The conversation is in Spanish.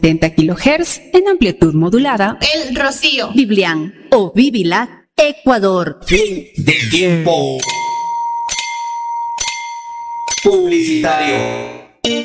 70 kHz en amplitud modulada. El Rocío. Biblián o Bibilac, Ecuador. Fin del tiempo publicitario.